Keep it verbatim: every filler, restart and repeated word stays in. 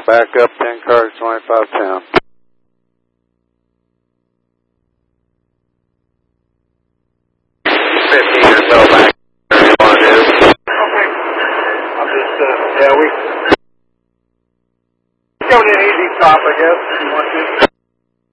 back up ten cars, twenty-five ten. fifteen or so back. Whatever you want to do. Okay. I'm just, uh, yeah, we... Going in easy top, I guess, if you want to.